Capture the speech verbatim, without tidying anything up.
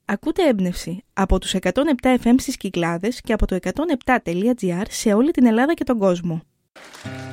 Ακούτε έμπνευση από τους εκατόν επτά εφ εμ στις Κυκλάδες και από το εκατόν επτά τελεία τζι άρ σε όλη την Ελλάδα και τον κόσμο.